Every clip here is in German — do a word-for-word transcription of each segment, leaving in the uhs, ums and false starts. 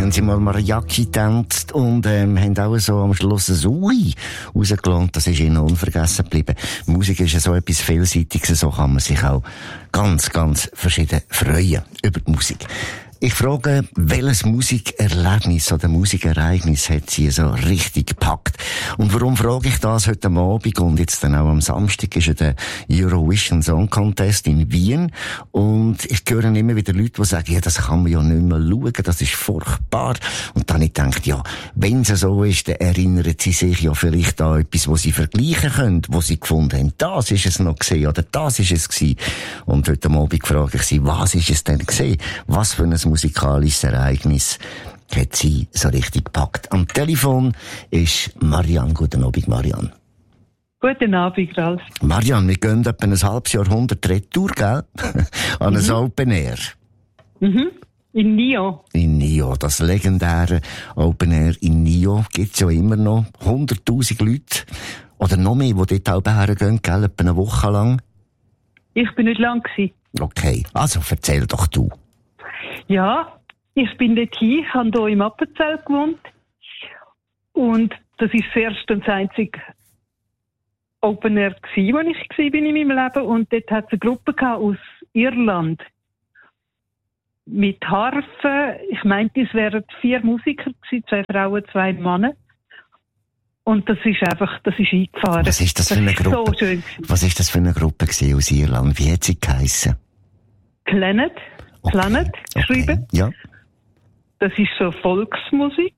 haben sie mal Mariachi getanzt und ähm, haben auch so am Schluss ein Ui rausgelohnt. Das ist ihnen unvergessen geblieben. Musik ist ja so etwas Vielseitiges, so kann man sich auch ganz, ganz verschieden freuen über die Musik. Ich frage, welches Musikerlebnis oder Musikereignis hat sie so richtig gepackt? Und warum frage ich das heute Abend und jetzt dann auch am Samstag ist ja der Eurovision Song Contest in Wien und ich höre immer wieder Leute, die sagen, ja, das kann man ja nicht mehr schauen, das ist furchtbar. Und dann ich denke, ja, wenn es so ist, dann erinnern sie sich ja vielleicht an etwas, was sie vergleichen können, wo sie gefunden haben, das ist es noch gesehen oder das ist es gewesen. Und heute Abend frage ich sie, was ist es denn gesehen? Was für ein musikalisches Ereignis hat sie so richtig gepackt. Am Telefon ist Marianne. Guten Abend, Marianne. Guten Abend, Ralf. Marianne, wir gehen etwa ein halbes Jahrhundert retour, gell? An ein mhm. Open Air. Mhm. In Nio. In Nio. Das legendäre Open Air in Nio gibt es ja immer noch. hunderttausend Leute. Oder noch mehr, die dort auch hergehen, gell? Etwa eine Woche lang. Ich bin nicht lang gewesen. Okay. Also, erzähl doch du. Ja, ich bin dort hier, habe hier im Appenzell gewohnt. Und das ist das erste und das einzige Open Air gewesen, wo ich war in meinem Leben. Und dort hat es eine Gruppe gehabt aus Irland. Mit Harfe. Ich meinte, es wären vier Musiker gewesen, zwei Frauen, zwei Männer. Und das ist einfach, das ist eingefahren. Was ist das für eine das Gruppe? So schön. Was ist das für eine Gruppe gewesen aus Irland? Wie hat sie geheissen? Planet. Okay. Planet geschrieben. Okay. Ja. Das ist so Volksmusik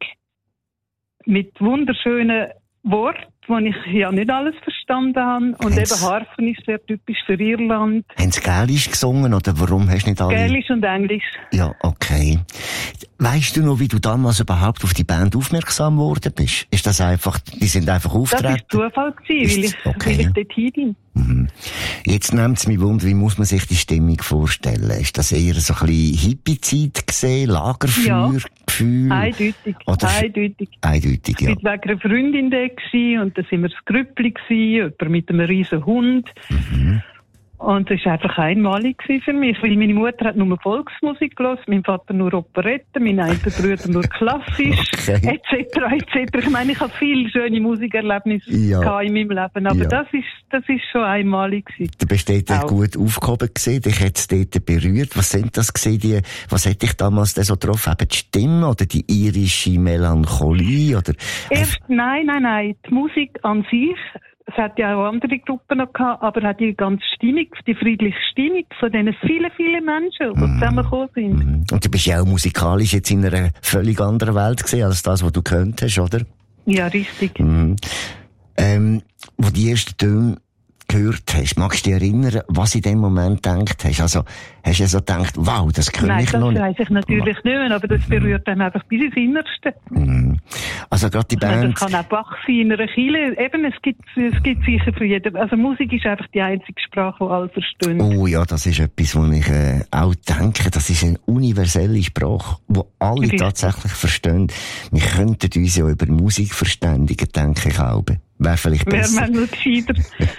mit wunderschönen Worten, wo ich ja nicht alles verstanden habe. Und Haben's, eben Harfen ist sehr typisch für Irland. Haben sie Gälisch gesungen oder warum hast du nicht alle? Gälisch und Englisch. Ja, okay. Weißt du noch, wie du damals überhaupt auf die Band aufmerksam geworden bist? Ist das einfach, die sind einfach aufgetreten? Das war Zufall gewesen, weil ich, okay. weil ich dort hin bin. Mhm. Jetzt nimmt es mich wunder, wie muss man sich die Stimmung vorstellen? Ist das eher so ein bisschen Hippie-Zeit gesehen, Lagerfeuer, Ja. Gefühl? Eindeutig, Oder eindeutig. Eindeutig, ja. Ich war wegen einer Freundin da gewesen, und da sind wir das Grüppli gewesen, jemand mit einem riesen Hund. Mhm. Und das war einfach einmalig für mich, weil meine Mutter hat nur Volksmusik gehört, mein Vater nur Operette, mein einer Bruder nur klassisch, Okay. et cetera et cetera. Ich meine, ich habe viele schöne Musikerlebnisse Ja. gehabt in meinem Leben, aber Ja. das ist, das ist schon einmalig gewesen. Du bist dort Auch. gut aufgehoben gesehen, dich hat es dort berührt. Was sind das gewesen, die, was hat dich damals denn so getroffen? Eben die Stimme oder die irische Melancholie oder? Erst, nein, nein, nein, die Musik an sich, es hat ja auch andere Gruppen noch gehabt, aber hat die ganze Stimmung, die friedliche Stimmung von diesen vielen, vielen Menschen, die mm. zusammengekommen sind. Mm. Und du bist ja auch musikalisch jetzt in einer völlig anderen Welt gesehen als das, was du könntest, oder? Ja, richtig. Mm. Ähm, wo die ersten Töne gehört hast, magst du dich erinnern, was du in dem Moment gedacht hast? Also, hast du so gedacht, wow, das kann Nein, ich das noch nicht? weiss ich natürlich nicht mehr, aber das berührt dann einfach bis ins Innerste. Mm. Also, gerade die Ich meine, Band. das kann auch Bach sein in einer Kirche. Eben, es gibt, es gibt sicher für jeden. Also, Musik ist einfach die einzige Sprache, die alle verstehen. Oh ja, das ist etwas, wo ich äh, auch denke, das ist eine universelle Sprache, die alle Richtig. tatsächlich verstehen. Wir könnten uns ja über Musik verständigen, denke ich auch. Wäre vielleicht Wäre besser. man nur gescheiter.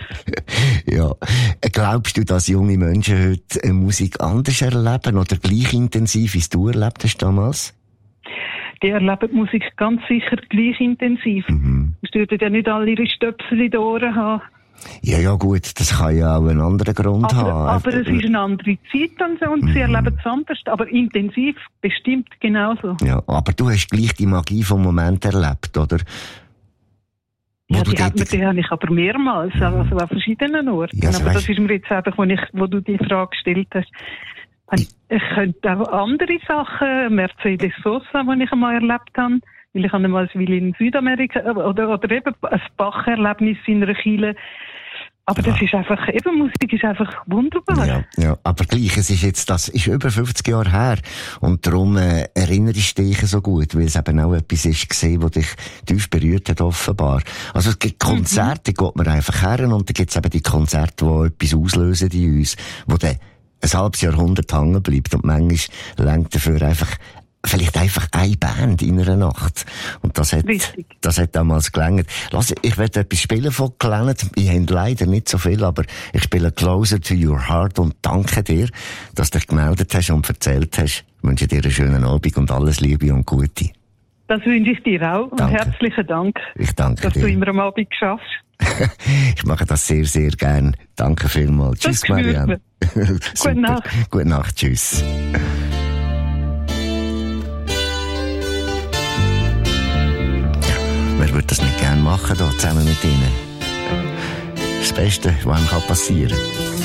Ja. Glaubst du, dass junge Menschen heute äh, Musik anders erleben oder gleich intensiv, wie es du erlebt hast damals? Die erleben die Musik ganz sicher gleich intensiv. Mhm. Sie würden ja nicht alle ihre Stöpsel in den Ohren haben. Ja, ja, gut, das kann ja auch einen anderen Grund Aber, haben. aber es ist eine andere Zeit und, so, und Mhm. sie erleben es anders. Aber intensiv bestimmt genauso. Ja, aber du hast gleich die Magie vom Moment erlebt, oder? Wo Ja, du die, hat dort- man, die habe ich aber mehrmals, also an verschiedenen Orten. Ja, also aber weißt- das ist mir jetzt einfach, wo, ich, wo du die Frage gestellt hast. Ich, ich könnte auch andere Sachen, Mercedes Sosa, die ich einmal erlebt habe, weil ich habe einmal will in Südamerika, oder, oder eben ein Bach-Erlebnis in einer Kirche. Aber das Ja. ist einfach, eben Musik ist einfach wunderbar. Ja, ja, aber gleich, es ist jetzt, das ist über fünfzig Jahre her. Und darum, äh, erinnerst du dich so gut, weil es eben auch etwas ist gesehen, was dich tief berührt hat, offenbar. Also, es gibt Konzerte, mhm. geht man einfach her, und dann gibt es eben die Konzerte, die etwas auslösen in uns, wo dann ein halbes Jahrhundert hängen bleibt, und manchmal lenkt dafür einfach vielleicht einfach eine Band in einer Nacht. Und das hat, Richtig. das hat damals gelangt. Lass, ich werde etwas spielen von Planet. Ich habe leider nicht so viel, aber ich spiele Closer to Your Heart und danke dir, dass du dich gemeldet hast und erzählt hast. Ich wünsche dir einen schönen Abend und alles Liebe und Gute. Das wünsche ich dir auch. Und Danke. herzlichen Dank, Ich danke dass dir. du immer am Abend schaffst. Ich mache das sehr, sehr gern. Danke vielmals. Das Tschüss, Marianne. Gute Nacht. Gute Nacht. Tschüss. Wer würde das nicht gerne machen, da zusammen mit Ihnen? Das Beste, was einem passieren kann.